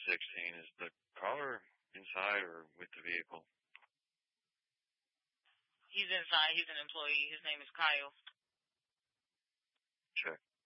16. Is the caller inside or with the vehicle? He's inside. He's an employee. His name is Kyle. Check.